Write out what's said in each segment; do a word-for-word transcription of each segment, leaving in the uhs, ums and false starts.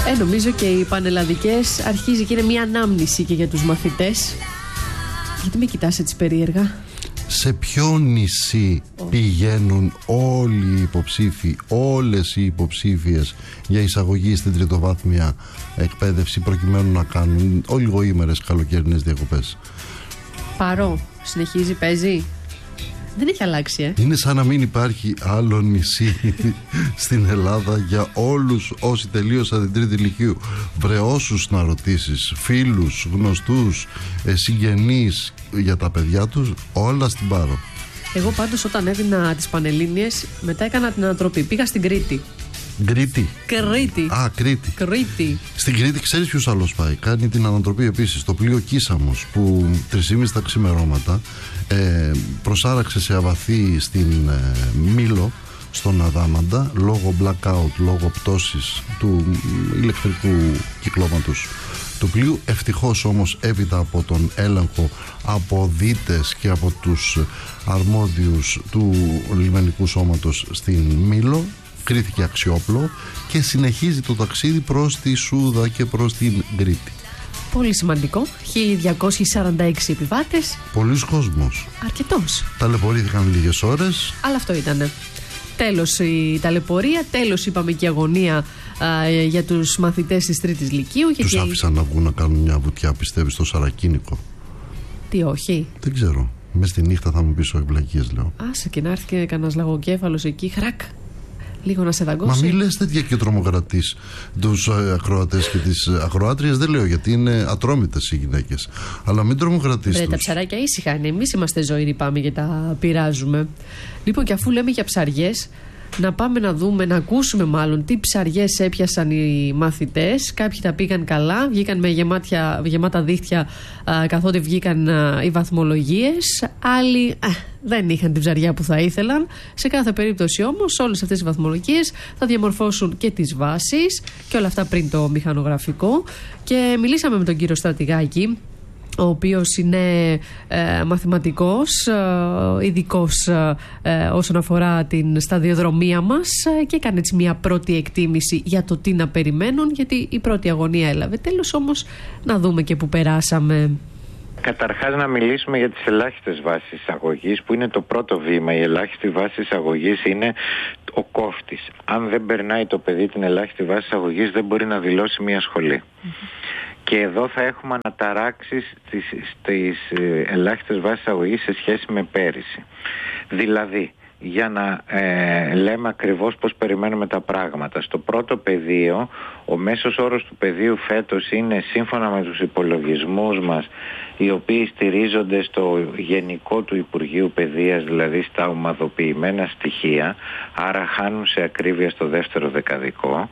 Ε, νομίζω και οι πανελλαδικές αρχίζει και είναι μια ανάμνηση και για τους μαθητές. Γιατί με κοιτάς έτσι περίεργα? Σε ποιο νησί oh. πηγαίνουν όλοι οι υποψήφοι, όλες οι υποψήφιες για εισαγωγή στην τριτοβάθμια εκπαίδευση, προκειμένου να κάνουν ολιγοήμερες καλοκαιρινές διακοπές? Παρό, συνεχίζει, παίζει. Δεν έχει αλλάξει, ε. Είναι σαν να μην υπάρχει άλλο νησί στην Ελλάδα για όλους όσοι τελείωσαν την τρίτη λυκείου. Βρε όσους να ρωτήσεις, φίλους, γνωστούς, συγγενείς για τα παιδιά τους, όλα στην Πάρο. Εγώ πάντως όταν έδινα τις Πανελλήνιες, μετά έκανα την ανατροπή. Πήγα στην Κρήτη. Κρήτη. Κρήτη. Α, Κρήτη. Κρήτη. Στην Κρήτη ξέρεις ποιος άλλος πάει? Κάνει την ανατροπή επίσης το πλοίο Κίσαμος, που τρεις τα ξημερώματα ε, προσάραξε σε αβαθή στην ε, Μήλο, στον Αδάμαντα, λόγω blackout, λόγω πτώσης του ηλεκτρικού κυκλώματος του πλοίου. Ευτυχώς όμως έπειτα από τον έλεγχο από δίτες και από τους αρμόδιους του λιμενικού σώματος στην Μήλο, κρίθηκε αξιόπλο και συνεχίζει το ταξίδι προς τη Σούδα και προς την Κρήτη. Πολύ σημαντικό. χίλια διακόσιοι σαράντα έξι επιβάτες. Πολλοί κόσμος. Αρκετός. Ταλαιπωρήθηκαν λίγες ώρες. Αλλά αυτό ήτανε. Τέλος η ταλαιπωρία, τέλος είπαμε και η αγωνία α, για τους μαθητές της τρίτης λυκείου. Τους γιατί... άφησαν να βγουν να κάνουν μια βουτιά, πιστεύεις, στο Σαρακίνικο? Τι, όχι? Δεν ξέρω. Μες στη νύχτα θα μου πεις ο εμπλακίες, λέω. Άσε και να έρθει και κανένας λαγοκέφαλος εκεί, χρακ. Λίγο να σε δαγκώσει. Μα μη λες τέτοια και τρομοκρατείς τους ακροατές και τις ακροάτριες. Δεν λέω, γιατί είναι ατρόμητες οι γυναίκες. Αλλά μην τρομοκρατείς τους. Τα ψαράκια ήσυχα είναι. Εμείς είμαστε ζωηροί, πάμε και τα πειράζουμε. Λοιπόν, και αφού λέμε για ψαριές, να πάμε να δούμε, να ακούσουμε μάλλον τι ψαριές έπιασαν οι μαθητές. Κάποιοι τα πήγαν καλά, βγήκαν με γεμάτια, γεμάτα δίχτυα α, καθότι βγήκαν α, οι βαθμολογίες. Άλλοι α, δεν είχαν την ψαριά που θα ήθελαν. Σε κάθε περίπτωση όμως όλες αυτές οι βαθμολογίες θα διαμορφώσουν και τις βάσεις και όλα αυτά πριν το μηχανογραφικό. Και μιλήσαμε με τον κύριο Στρατηγάκη, ο οποίος είναι ε, μαθηματικός, ε, ειδικός ε, όσον αφορά την σταδιοδρομία μας ε, και έκανε έτσι μια πρώτη εκτίμηση για το τι να περιμένουν, γιατί η πρώτη αγωνία έλαβε τέλος, όμως να δούμε και που περάσαμε. Καταρχάς να μιλήσουμε για τις ελάχιστες βάσεις εισαγωγής, που είναι το πρώτο βήμα. Η ελάχιστη βάση εισαγωγής είναι ο κόφτης. Αν δεν περνάει το παιδί την ελάχιστη βάση εισαγωγής, δεν μπορεί να δηλώσει μια σχολή. Mm-hmm. Και εδώ θα έχουμε αναταράξεις στις, στις ελάχιστες βάσεις εισαγωγής σε σχέση με πέρυσι. Δηλαδή, για να ε, λέμε ακριβώς πώς περιμένουμε τα πράγματα. Στο πρώτο πεδίο, ο μέσος όρος του πεδίου φέτος είναι, σύμφωνα με τους υπολογισμούς μας, οι οποίοι στηρίζονται στο γενικό του Υπουργείου Παιδείας, δηλαδή στα ομαδοποιημένα στοιχεία, άρα χάνουν σε ακρίβεια στο δεύτερο δεκαδικό,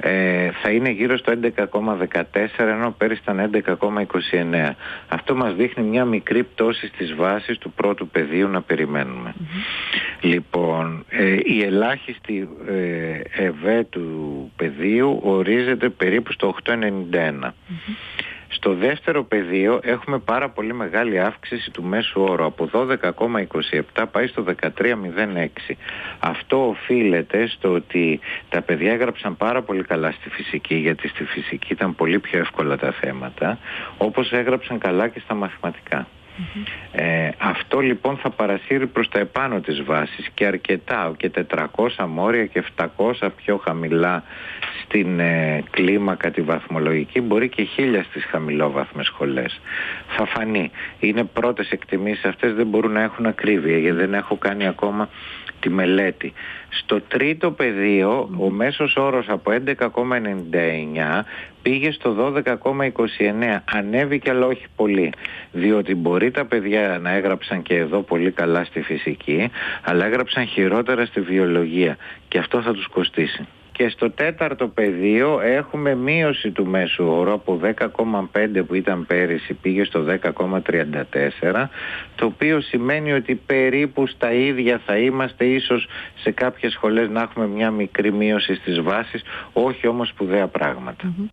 ε, θα είναι γύρω στο έντεκα κόμμα δεκατέσσερα, ενώ πέρυσι ήταν έντεκα κόμμα είκοσι εννέα. Αυτό μας δείχνει μια μικρή πτώση στις βάσεις του πρώτου πεδίου να περιμένουμε. Mm-hmm. Λοιπόν, ε, η ελάχιστη ε, ΕΒΕ του πεδίου ορίζεται περίπου στο οκτώ κόμμα ενενήντα ένα. Mm-hmm. Στο δεύτερο πεδίο έχουμε πάρα πολύ μεγάλη αύξηση του μέσου όρου. Από δώδεκα κόμμα είκοσι επτά πάει στο δεκατρία κόμμα μηδέν έξι. Αυτό οφείλεται στο ότι τα παιδιά έγραψαν πάρα πολύ καλά στη φυσική, γιατί στη φυσική ήταν πολύ πιο εύκολα τα θέματα, όπως έγραψαν καλά και στα μαθηματικά. Mm-hmm. Ε, αυτό λοιπόν θα παρασύρει προς τα επάνω της βάσης και αρκετά, και τετρακόσια μόρια και επτακόσια πιο χαμηλά στην ε, κλίμακα τη βαθμολογική, μπορεί και χίλια στις χαμηλόβαθμες σχολές. Θα φανεί. Είναι πρώτες εκτιμήσεις αυτές, δεν μπορούν να έχουν ακρίβεια, γιατί δεν έχω κάνει ακόμα τη μελέτη. Στο τρίτο πεδίο ο μέσος όρος από έντεκα κόμμα ενενήντα εννέα πήγε στο δώδεκα κόμμα είκοσι εννέα. Ανέβηκε, αλλά όχι πολύ, διότι μπορεί τα παιδιά να έγραψαν και εδώ πολύ καλά στη φυσική, αλλά έγραψαν χειρότερα στη βιολογία και αυτό θα τους κοστίσει. Και στο τέταρτο πεδίο έχουμε μείωση του μέσου όρου από δέκα κόμμα πέντε που ήταν πέρυσι, πήγε στο δέκα κόμμα τριάντα τέσσερα, το οποίο σημαίνει ότι περίπου στα ίδια θα είμαστε, ίσως σε κάποιες σχολές να έχουμε μια μικρή μείωση στις βάσεις, όχι όμως σπουδαία πράγματα. Mm-hmm.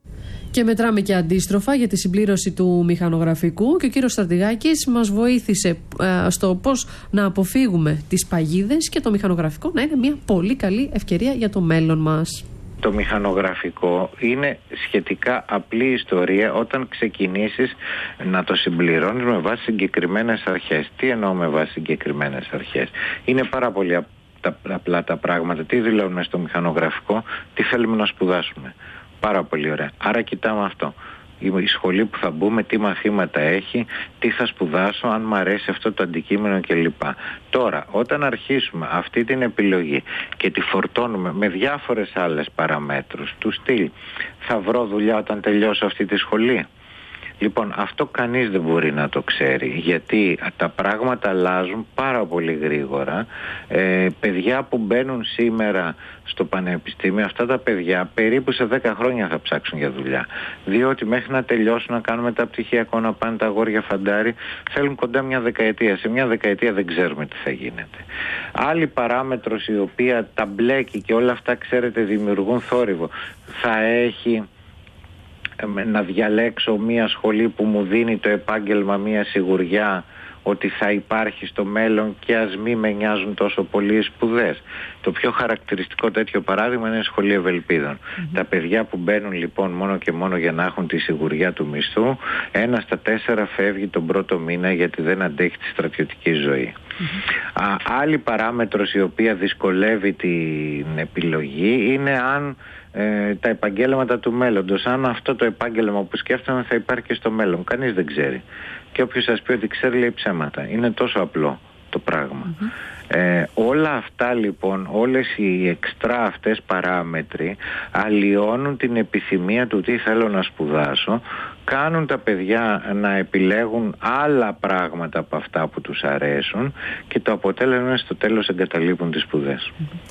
Και μετράμε και αντίστροφα για τη συμπλήρωση του μηχανογραφικού, και ο κύριος Στρατηγάκης μας βοήθησε ε, στο πώς να αποφύγουμε τις παγίδες και το μηχανογραφικό να είναι μια πολύ καλή ευκαιρία για το μέλλον μας. το μηχανογραφικό είναι σχετικά απλή ιστορία όταν ξεκινήσεις να το συμπληρώνεις με βάση συγκεκριμένες αρχές. Τι εννοώ με βάση συγκεκριμένες αρχές? Είναι πάρα πολύ απλά τα πράγματα. Τι δηλώνουμε στο μηχανογραφικό? Τι θέλουμε να σπουδάσουμε. Πάρα πολύ ωραία. Άρα κοιτάμε αυτό. Η σχολή που θα μπούμε, τι μαθήματα έχει, τι θα σπουδάσω, αν μ' αρέσει αυτό το αντικείμενο κλπ. Τώρα, όταν αρχίσουμε αυτή την επιλογή και τη φορτώνουμε με διάφορες άλλες παραμέτρους, του στυλ, θα βρω δουλειά όταν τελειώσω αυτή τη σχολή? Λοιπόν, αυτό κανείς δεν μπορεί να το ξέρει, γιατί τα πράγματα αλλάζουν πάρα πολύ γρήγορα. Ε, παιδιά που μπαίνουν σήμερα στο πανεπιστήμιο, αυτά τα παιδιά περίπου σε δέκα χρόνια θα ψάξουν για δουλειά. Διότι μέχρι να τελειώσουν, να κάνουν μεταπτυχιακό, να πάνε τα αγόρια φαντάρι, θέλουν κοντά μια δεκαετία. Σε μια δεκαετία δεν ξέρουμε τι θα γίνεται. Άλλη παράμετρος η οποία τα μπλέκει και όλα αυτά, ξέρετε, δημιουργούν θόρυβο, θα έχει να διαλέξω μια σχολή που μου δίνει το επάγγελμα μια σιγουριά ότι θα υπάρχει στο μέλλον και ας μη με νοιάζουν τόσο πολύ οι σπουδές. Το πιο χαρακτηριστικό τέτοιο παράδειγμα είναι η σχολή Ευελπίδων. Mm-hmm. Τα παιδιά που μπαίνουν λοιπόν μόνο και μόνο για να έχουν τη σιγουριά του μισθού, ένα στα τέσσερα φεύγει τον πρώτο μήνα γιατί δεν αντέχει τη στρατιωτική ζωή. Mm-hmm. Α, άλλη παράμετρος η οποία δυσκολεύει την επιλογή είναι αν ε, τα επαγγέλματα του μέλλοντος, αν αυτό το επάγγελμα που σκέφτομαι θα υπάρχει και στο μέλλον. Κανείς δεν ξέρει. Και όποιος σας πει ότι ξέρει λέει ψέματα. Είναι τόσο απλό το πράγμα. Mm-hmm. Ε, όλα αυτά λοιπόν, όλες οι εξτρά αυτές παράμετροι αλλοιώνουν την επιθυμία του τι θέλω να σπουδάσω, κάνουν τα παιδιά να επιλέγουν άλλα πράγματα από αυτά που τους αρέσουν και το αποτέλεσμα είναι στο τέλος εγκαταλείπουν τις σπουδές. Mm-hmm.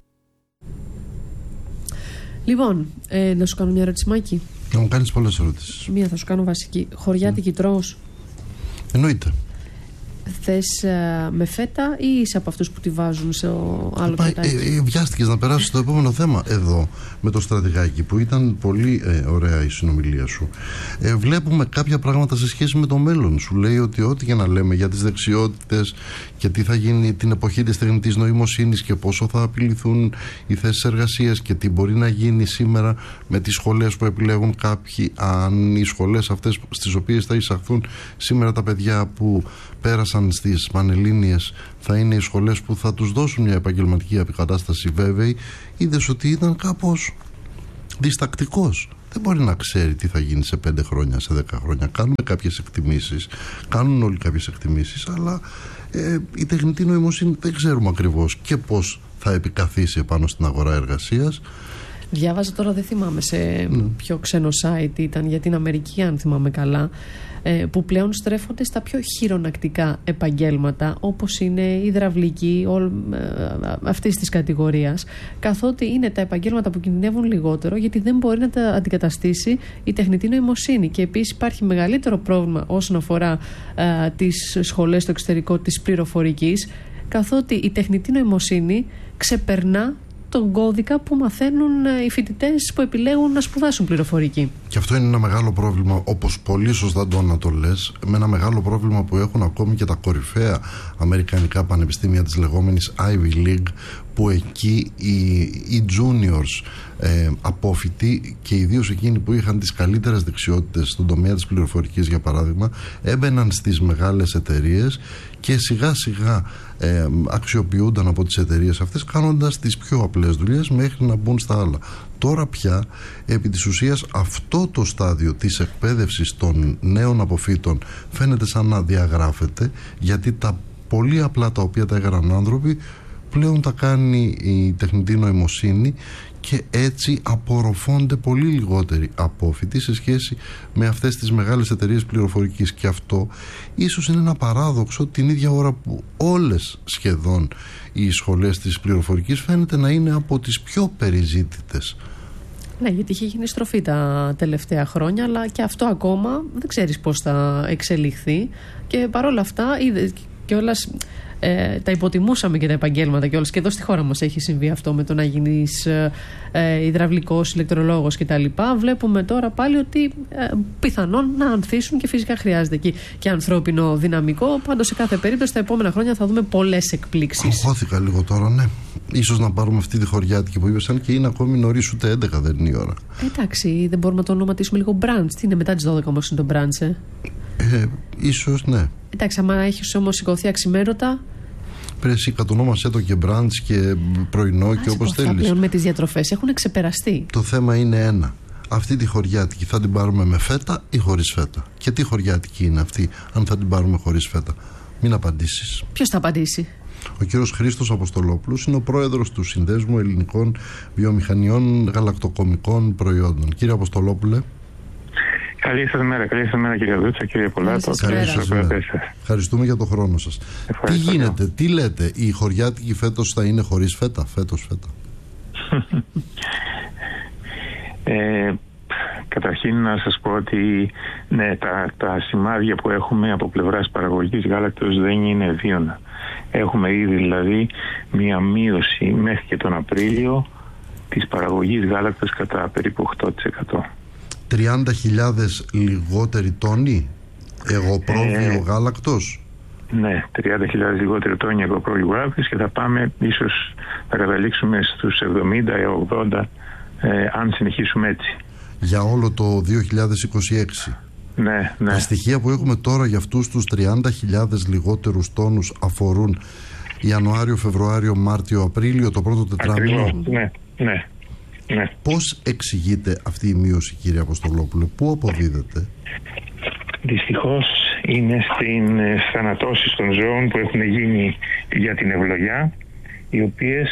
Λοιπόν, ε, να σου κάνω μια ερώτηση, Μάκη. Να μου κάνεις πολλές ερωτήσεις. Μία θα σου κάνω βασική. Χωριάτικη mm. τρως? Εννοείται. Θες ε, με φέτα ή είσαι από αυτούς που τη βάζουν σε άλλο φετάκι? Ε, ε, βιάστηκες να περάσεις στο επόμενο θέμα εδώ με το στρατηγάκι που ήταν πολύ ε, ωραία η συνομιλία σου. Ε, βλέπουμε κάποια πράγματα σε σχέση με το μέλλον. Σου λέει ότι ό,τι και να λέμε για τις δεξιότητες και τι θα γίνει την εποχή της τεχνητής νοημοσύνης και πόσο θα απειληθούν οι θέσεις εργασίας και τι μπορεί να γίνει σήμερα με τις σχολές που επιλέγουν κάποιοι, αν οι σχολές αυτές στις οποίες θα εισαχθούν σήμερα τα παιδιά που πέρασαν στις Πανελλήνιες θα είναι οι σχολές που θα τους δώσουν μια επαγγελματική αποκατάσταση βέβαιη. Είδες ότι ήταν κάπως διστακτικός. Δεν μπορεί να ξέρει τι θα γίνει σε πέντε χρόνια, σε δέκα χρόνια. Κάνουμε κάποιες εκτιμήσεις, κάνουν όλοι κάποιες εκτιμήσεις, αλλά ε, η τεχνητή νοημοσύνη δεν ξέρουμε ακριβώς και πώς θα επικαθίσει επάνω στην αγορά εργασίας. Διάβαζα τώρα, δεν θυμάμαι σε mm. ποιο ξένο site ήταν, για την Αμερική αν θυμάμαι καλά, που πλέον στρέφονται στα πιο χειρονακτικά επαγγέλματα όπως είναι η υδραυλική αυτής της κατηγορίας, καθότι είναι τα επαγγέλματα που κινδυνεύουν λιγότερο γιατί δεν μπορεί να τα αντικαταστήσει η τεχνητή νοημοσύνη. Και επίσης υπάρχει μεγαλύτερο πρόβλημα όσον αφορά α, τις σχολές στο εξωτερικό της πληροφορικής, καθότι η τεχνητή νοημοσύνη ξεπερνά τον κώδικα που μαθαίνουν οι φοιτητές που επιλέγουν να σπουδάσουν πληροφορική. Και αυτό είναι ένα μεγάλο πρόβλημα, όπως πολύ σωστά το να το λες, με ένα μεγάλο πρόβλημα που έχουν ακόμη και τα κορυφαία αμερικανικά πανεπιστήμια της λεγόμενης Ivy League, που εκεί οι, οι juniors ε, απόφοιτοι και ιδίως εκείνοι που είχαν τις καλύτερες δεξιότητες στον τομέα της πληροφορικής, για παράδειγμα, έμπαιναν στις μεγάλες εταιρείες και σιγά σιγά ε, αξιοποιούνταν από τις εταιρείες αυτές, κάνοντας τις πιο απλές δουλειές μέχρι να μπουν στα άλλα. Τώρα πια, επί της ουσίας, αυτό το στάδιο της εκπαίδευσης των νέων αποφύτων φαίνεται σαν να διαγράφεται, γιατί τα πολύ απλά τα οποία τα έκαναν άνθρωποι πλέον τα κάνει η τεχνητή νοημοσύνη και έτσι απορροφώνται πολύ λιγότεροι απόφοιτοι σε σχέση με αυτές τις μεγάλες εταιρείες πληροφορικής. Και αυτό ίσως είναι ένα παράδοξο την ίδια ώρα που όλες σχεδόν οι σχολές της πληροφορικής φαίνεται να είναι από τις πιο περιζήτητες. Ναι, γιατί είχε γίνει στροφή τα τελευταία χρόνια, αλλά και αυτό ακόμα δεν ξέρεις πώς θα εξελιχθεί και παρόλα αυτά είδε και όλας. Ε, τα υποτιμούσαμε και τα επαγγέλματα και όλες, και εδώ στη χώρα μας έχει συμβεί αυτό με το να γίνεις ε, ε, υδραυλικός, ηλεκτρολόγος κτλ. Βλέπουμε τώρα πάλι ότι ε, πιθανόν να ανθίσουν και φυσικά χρειάζεται εκεί και ανθρώπινο δυναμικό. Πάντως σε κάθε περίπτωση τα επόμενα χρόνια θα δούμε πολλές εκπλήξεις. Αγχώθηκα λίγο τώρα, ναι. Ίσως να πάρουμε αυτή τη χωριάτικη που είπες, αν και είναι ακόμη νωρίς, ούτε έντεκα δεν είναι η ώρα. Εντάξει, δεν μπορούμε να το ονοματίσουμε λίγο brunch. Τι είναι μετά τις δώδεκα όμως είναι το brunch, ε? ε Ίσως ναι. Εντάξει, άμα έχεις όμως σηκωθεί αξιμέρωτα. Πρέπει εσύ κατονόμασέ το και brunch και πρωινό. Α, και όπως θέλεις. Πλέον με τις διατροφές έχουν ξεπεραστεί. Το θέμα είναι ένα. Αυτή τη χωριάτικη θα την πάρουμε με φέτα ή χωρίς φέτα? Και τι χωριάτικη είναι αυτή, αν θα την πάρουμε χωρίς φέτα? Μην απαντήσεις. Ποιος θα απαντήσει? Ο κύριος Χρήστος Αποστολόπουλος είναι ο πρόεδρος του Συνδέσμου Ελληνικών Βιομηχανιών Γαλακτοκομικών Προϊόντων. Κύριε Αποστολόπουλε. Καλή σας μέρα, καλή σας μέρα κύριε Δούτσα, κύριε Πολάτο. Καλή σας μέρα. Ευχαριστούμε για τον χρόνο σας. Ευχαριστώ. Τι γίνεται, τι λέτε, η χωριάτικη φέτος θα είναι χωρίς φέτα, φέτος φέτα? ε, Καταρχήν να σας πω ότι ναι, τα, τα σημάδια που έχουμε από πλευράς παραγωγής γάλακτος δεν είναι ευίωνα. Έχουμε ήδη δηλαδή μία μείωση μέχρι και τον Απρίλιο της παραγωγής γάλακτος κατά περίπου οκτώ τοις εκατό. τριάντα χιλιάδες λιγότεροι τόνοι εγωπρόβιο ε, γάλακτος. Ναι, τριάντα χιλιάδες λιγότεροι τόνοι εγωπρόβιο γάλακτος και θα πάμε, ίσως θα καταλήξουμε στους εβδομήντα έως ογδόντα ε, αν συνεχίσουμε έτσι. Για όλο το δύο χιλιάδες είκοσι έξι. Ναι, ναι. Τα στοιχεία που έχουμε τώρα για αυτούς τους τριάντα χιλιάδες λιγότερους τόνους αφορούν Ιανουάριο, Φεβρουάριο, Μάρτιο, Απρίλιο, το πρώτο τετράμινο. Ναι, ναι, ναι. Πώς εξηγείται αυτή η μείωση, κύριε Αποστολόπουλε, πού αποδίδεται? Δυστυχώς είναι στην θανατώσεις των ζώων που έχουν γίνει για την ευλογιά, οι οποίες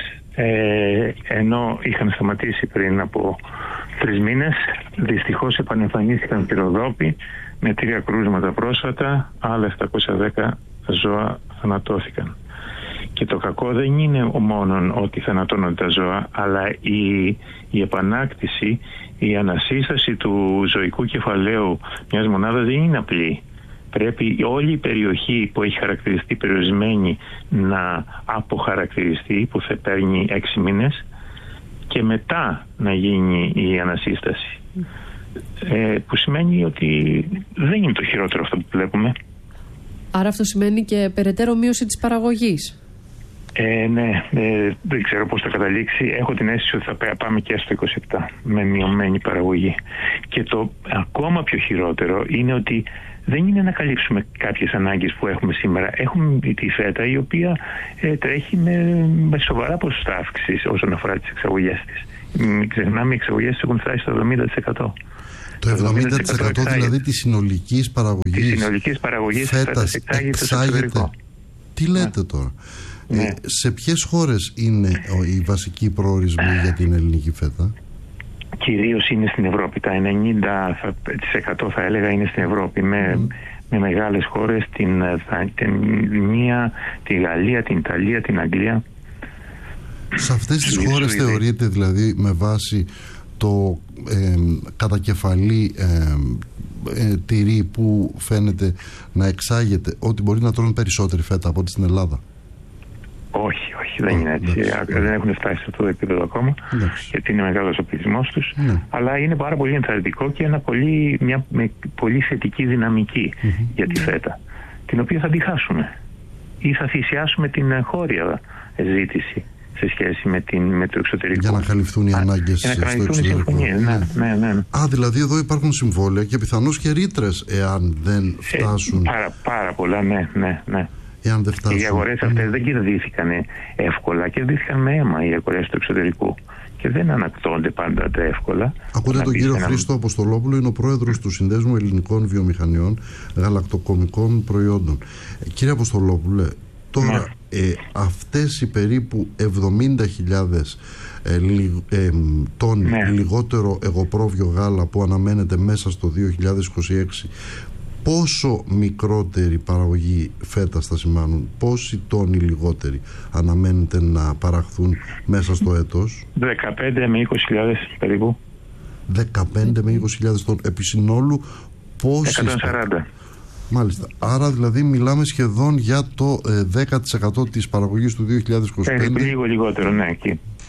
ε, ενώ είχαν σταματήσει πριν από τρεις μήνες, δυστυχώς επανεμφανίστηκαν πυροδόποι με τρία κρούσματα πρόσφατα, άλλα επτακόσια δέκα ζώα θανατώθηκαν. Και το κακό δεν είναι μόνο ότι θανατώνονται τα ζώα, αλλά η, η επανάκτηση, η ανασύσταση του ζωικού κεφαλαίου μιας μονάδας δεν είναι απλή. Πρέπει όλη η περιοχή που έχει χαρακτηριστεί περιορισμένη να αποχαρακτηριστεί, που θα παίρνει έξι μήνες, και μετά να γίνει η ανασύσταση. Ε, που σημαίνει ότι δεν είναι το χειρότερο αυτό που βλέπουμε. Άρα αυτό σημαίνει και περαιτέρω μείωση της παραγωγής. Ε, ναι, ε, δεν ξέρω πώς θα καταλήξει. Έχω την αίσθηση ότι θα πάμε και στο είκοσι επτά με μειωμένη παραγωγή. Και το ακόμα πιο χειρότερο είναι ότι δεν είναι να καλύψουμε κάποιες ανάγκες που έχουμε σήμερα. Έχουμε τη φέτα η οποία ε, τρέχει με, με σοβαρά ποσοστά αύξησης όσον αφορά τις εξαγωγές της. Μην ξεχνάμε, οι εξαγωγές της έχουν φτάσει στο εβδομήντα τοις εκατό. Το εβδομήντα τοις εκατό δηλαδή της συνολικής παραγωγής, της συνολικής παραγωγής φέτας εξάγεται στο εξωτερικό. Τι λέτε ναι. τώρα. Ναι. Ε, σε ποιες χώρες είναι οι βασικοί προορισμοί για την ελληνική φέτα? Κυρίως είναι στην Ευρώπη. Τα ενενήντα τοις εκατό θα έλεγα είναι στην Ευρώπη, με, mm. με μεγάλες χώρες, την, την μία, τη Γαλλία, την Ιταλία, την Αγγλία. Σε αυτές τις χώρες θεωρείτε δηλαδή, με βάση το ε, κατακεφαλή ε, ε, τυρί που φαίνεται να εξάγεται, ότι μπορεί να τρώνε περισσότερη φέτα από ό,τι στην Ελλάδα? Όχι, όχι, δεν oh, είναι έτσι. Εντάξει. Δεν έχουν φτάσει σε αυτό το επίπεδο ακόμα, εντάξει. γιατί είναι μεγάλος ο πληθυσμός τους. Ναι. Αλλά είναι πάρα πολύ ενθαρρυντικό και ένα πολύ, μια με πολύ θετική δυναμική mm-hmm. για τη φέτα, την οποία θα τη χάσουμε ή θα θυσιάσουμε την χώρια ζήτηση σε σχέση με, την, με το εξωτερικό. Για να καλυφθούν οι ανάγκες στο εξωτερικό. Ναι, ναι, ναι, ναι. Α, δηλαδή εδώ υπάρχουν συμβόλαια και πιθανώς και ρήτρες εάν δεν φτάσουν. Ε, πάρα, πάρα πολλά, ναι, ναι, ναι. Εάν δεν φτάσουν. Οι αγορές αυτές mm. δεν κερδίθηκαν εύκολα, κερδίθηκαν με αίμα οι αγορές του εξωτερικού και δεν ανακτώνται πάντα τα εύκολα. Ακούτε τον κύριο Χρήστο Αποστολόπουλο, είναι ο πρόεδρος του Συνδέσμου Ελληνικών Βιομηχανιών Γαλακτοκομικών Προϊόντων. Ε, κύριε Αποστολόπουλε, τώρα ναι. ε, αυτές οι περίπου εβδομήντα χιλιάδες ε, λι, ε, τόνοι ναι. λιγότερο εγωπρόβιο γάλα που αναμένεται μέσα στο δύο χιλιάδες είκοσι έξι, πόσο μικρότερη παραγωγή φέτας θα σημάνουν, πόσοι τόνοι λιγότεροι αναμένεται να παραχθούν μέσα στο έτος? δεκαπέντε με είκοσι χιλιάδες περίπου. δεκαπέντε με είκοσι χιλιάδες τόνοι. Επί συνόλου πόσοι? εκατόν σαράντα. Μάλιστα. Άρα δηλαδή μιλάμε σχεδόν για το ε, δέκα τοις εκατό της παραγωγής του δύο χιλιάδες είκοσι πέντε. Ε, λίγο λιγότερο, ναι, εκεί.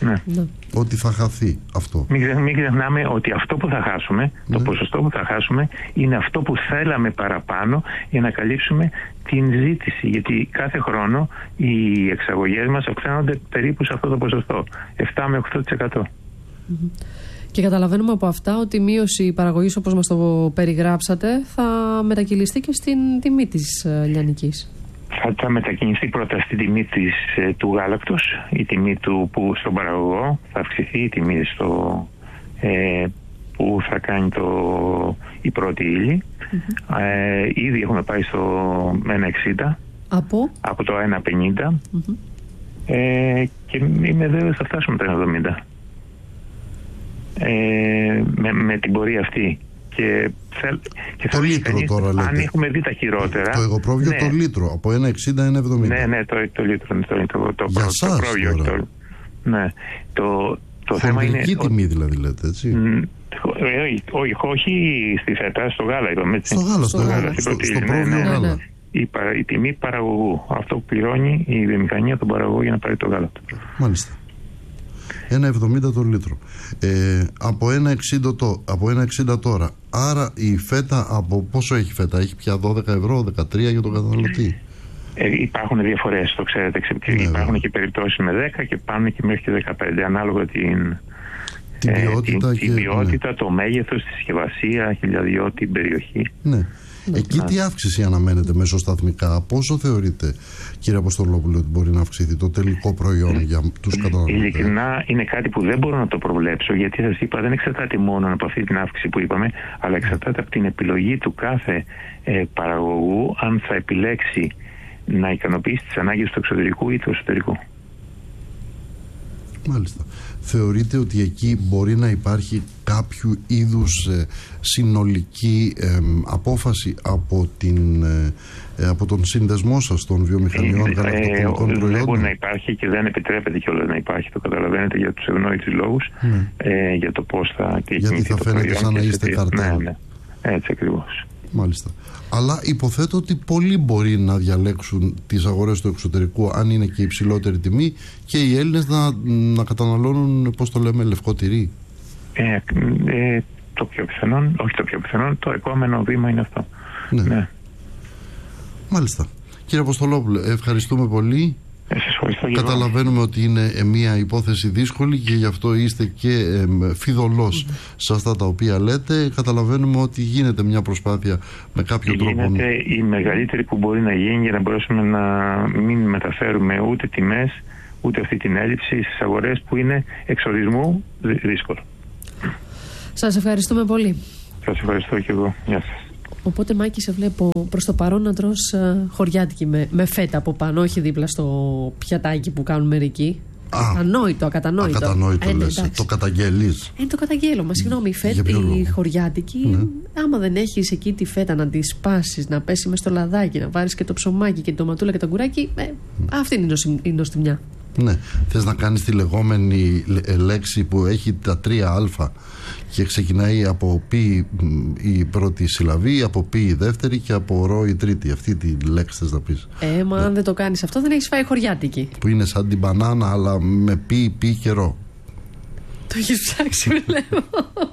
Ναι. Ναι. Ότι θα χαθεί αυτό. Μην, μην ξεχνάμε ότι αυτό που θα χάσουμε, ναι. το ποσοστό που θα χάσουμε, είναι αυτό που θέλαμε παραπάνω για να καλύψουμε την ζήτηση. Γιατί κάθε χρόνο οι εξαγωγές μας αυξάνονται περίπου σε αυτό το ποσοστό, επτά με οκτώ τοις εκατό. Mm-hmm. Και καταλαβαίνουμε από αυτά ότι η μείωση παραγωγής, όπως μας το περιγράψατε, θα μετακυλιστεί και στην τιμή της λιανικής. Θα, θα μετακινηθεί πρώτα στη τιμή της, του γάλακτος, η τιμή του που στον παραγωγό, θα αυξηθεί η τιμή στο, ε, που θα κάνει το, η πρώτη ύλη. Mm-hmm. Ε, ήδη έχουμε πάει στο ένα εξήντα από, από το ένα πενήντα mm-hmm. ε, και είμαι βέβαιος θα φτάσουμε το ένα εβδομήντα ε, με, με την πορεία αυτή. Και, θέλ, και το λίτρο κανείς, τώρα λέτε. Αν έχουμε δει τα χειρότερα. Το εγωπρόβιο ναι. το λίτρο από ένα εξήντα ένα εβδομήντα. Ναι, ναι, το, το λίτρο. Το, το, το, το, Για το, σας, το πρόβιο. Το, ναι. Το, το θέμα είναι. Χοντρική τιμή δηλαδή λέτε, έτσι. Όχι, όχι στη φέτα, στο γάλα είπαμε. Έτσι. Στο γάλα, στο, στο, γάλα, στο, στο πρόβιο ναι, ναι, γάλα. Ναι. Η, η τιμή παραγωγού. Αυτό που πληρώνει η βιομηχανία τον παραγωγό για να πάρει το γάλα του. Μάλιστα. ένα εβδομήντα το λίτρο. Ε, από ένα εξήντα το, από ένα εξήντα τώρα. Άρα η φέτα, από πόσο έχει φέτα, έχει πια δώδεκα ευρώ, δεκατρία για τον καταναλωτή. Ε, υπάρχουν διαφορές, το ξέρετε. Ναι, υπάρχουν ναι. και περιπτώσεις με δέκα και πάνε και μέχρι και δεκαπέντε, ανάλογα την, την ε, ποιότητα, την, και, την ποιότητα ναι. το μέγεθος, τη συσκευασία, χιλιαδιό, την περιοχή. Ναι. Εκεί τι αύξηση αναμένεται μεσοσταθμικά, πόσο θεωρείτε, κύριε Αποστολόπουλο, ότι μπορεί να αυξηθεί το τελικό προϊόν για τους καταναλωτές? Ειλικρινά είναι κάτι που δεν μπορώ να το προβλέψω, γιατί σας είπα δεν εξαρτάται μόνο από αυτή την αύξηση που είπαμε, αλλά εξαρτάται από την επιλογή του κάθε ε, παραγωγού, αν θα επιλέξει να ικανοποιήσει τις ανάγκες του εξωτερικού ή του εσωτερικού. Μάλιστα. Θεωρείτε ότι εκεί μπορεί να υπάρχει κάποιο είδους ε, συνολική ε, απόφαση από, την, ε, από τον συνδεσμό σας των βιομηχανιών ε, γαλακτοκομικών ε, προϊόντων? Δεν μπορεί να υπάρχει και δεν επιτρέπεται κιόλας να υπάρχει, το καταλαβαίνετε, για τους ευνόητους λόγους, mm. ε, για το πώς θα και γιατί θα φαίνεται σαν να είστε καρτέλ. Ναι, ναι. Έτσι ακριβώς. Μάλιστα. Αλλά υποθέτω ότι πολλοί μπορεί να διαλέξουν τις αγορές του εξωτερικού αν είναι και υψηλότερη τιμή και οι Έλληνες να, να καταναλώνουν, πώς το λέμε, λευκό τυρί. Ε, ε, το πιο πιθανόν, όχι το πιο πιθανόν, το επόμενο βήμα είναι αυτό. Ναι. Ναι. Μάλιστα. Κύριε Αποστολόπουλε, ευχαριστούμε πολύ. Καταλαβαίνουμε ότι είναι μια υπόθεση δύσκολη και γι' αυτό είστε και ε, φιδωλός mm. σε αυτά τα οποία λέτε. Καταλαβαίνουμε ότι γίνεται μια προσπάθεια με κάποιο γίνεται τρόπο. Γίνεται η μεγαλύτερη που μπορεί να γίνει για να μπορέσουμε να μην μεταφέρουμε ούτε τιμές ούτε αυτή την έλλειψη στις αγορές που είναι εξορισμού δύσκολο. Σας ευχαριστούμε πολύ. Σας ευχαριστώ και εγώ. Γεια σας. Οπότε, Μάκη, σε βλέπω προς το παρόν να τρως uh, χωριάτικη με, με φέτα από πάνω, όχι δίπλα στο πιατάκι που κάνουν μερικοί. Ακατανόητο, ακατανόητο. Ακατανόητο ε, λες, το καταγγέλεις. Ε, το καταγγέλω, μα συγγνώμη, η φέτα, η χωριάτικη, ναι. άμα δεν έχεις εκεί τη φέτα να τη σπάσεις, να πέσει μες στο λαδάκι, να βάλεις και το ψωμάκι και το ματούλα και το κουράκι, ε, αυτή είναι η νοστιμιά. Ναι, θες να κάνεις τη λεγόμενη λέξη που έχει τα τρία α και ξεκινάει από π η πρώτη συλλαβή, από π η δεύτερη και από ρο η τρίτη. Αυτή τη λέξη θες να πεις. Ε, μα ναι. αν δεν το κάνεις αυτό δεν έχεις φάει χωριάτικη. Που είναι σαν την μπανάνα αλλά με π, π και ρο. Το έχεις ψάξει, βλέπω.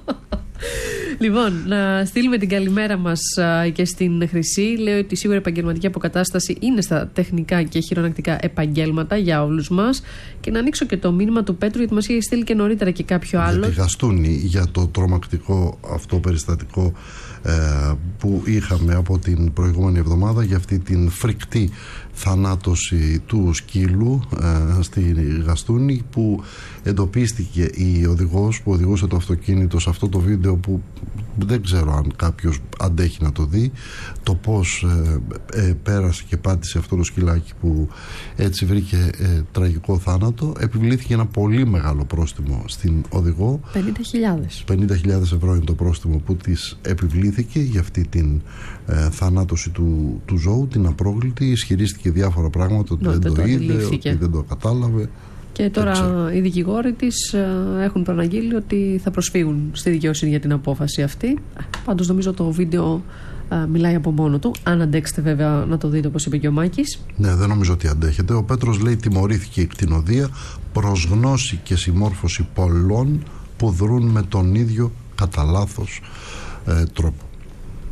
Λοιπόν, να στείλουμε την καλημέρα μας α, και στην Χρυσή. Λέω ότι σίγουρα η επαγγελματική αποκατάσταση είναι στα τεχνικά και χειρονακτικά επαγγέλματα για όλους μας. Και να ανοίξω και το μήνυμα του Πέτρου, γιατί μας είχε στείλει και νωρίτερα και κάποιο άλλο. Για τη Γαστούνη, για το τρομακτικό αυτό περιστατικό ε, που είχαμε από την προηγούμενη εβδομάδα, για αυτή την φρικτή θανάτωση του σκύλου ε, στη Γαστούνη, που εντοπίστηκε η οδηγός που οδηγούσε το αυτοκίνητο σε αυτό το βίντεο, που δεν ξέρω αν κάποιος αντέχει να το δει, το πως ε, ε, πέρασε και πάτησε αυτό το σκυλάκι που έτσι βρήκε ε, τραγικό θάνατο. Επιβλήθηκε ένα πολύ μεγάλο πρόστιμο στην οδηγό. πενήντα χιλιάδες. πενήντα χιλιάδες ευρώ είναι το πρόστιμο που της επιβλήθηκε για αυτή την ε, θανάτωση του, του ζώου, την απρόκλητη. Ισχυρίστηκε διάφορα πράγματα, ότι no, δεν, δεν το είδε, ότι δεν το κατάλαβε. Και τώρα οι δικηγόροι της έχουν προαναγγείλει ότι θα προσφύγουν στη δικαιοσύνη για την απόφαση αυτή. Πάντως νομίζω το βίντεο α, μιλάει από μόνο του. Αν αντέξετε βέβαια να το δείτε, όπως είπε και ο Μάκης. Ναι, δεν νομίζω ότι αντέχετε. Ο Πέτρος λέει τιμωρήθηκε η κτηνοδία προς γνώση και συμμόρφωση πολλών που δρούν με τον ίδιο κατά λάθος ε, τρόπο.